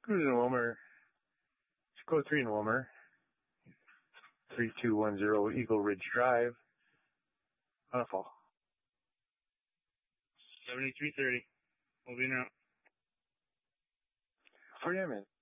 Cruising Wilmer. Code 3 in Wilmer. 3210 Eagle Ridge Drive. On a fall. 7330. Moving out. 4 man.